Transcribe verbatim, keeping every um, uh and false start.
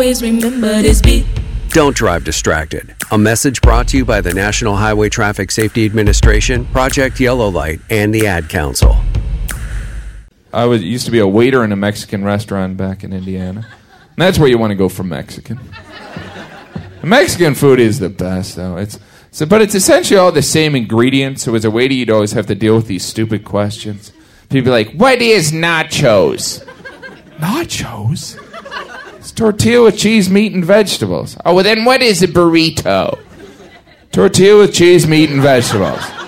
Always remember this beat. Don't drive distracted. A message brought to you by the National Highway Traffic Safety Administration, Project Yellow Light, and the Ad Council. I was used to be a waiter in a Mexican restaurant back in Indiana. And that's where you want to go for Mexican. Mexican food is the best, though. It's so, but it's essentially all the same ingredients. So as a waiter, you'd always have to deal with these stupid questions. People be like, "What is nachos?" Nachos? It's tortilla with cheese, meat, and vegetables. Oh, well then what is a burrito? Tortilla with cheese, meat, and vegetables.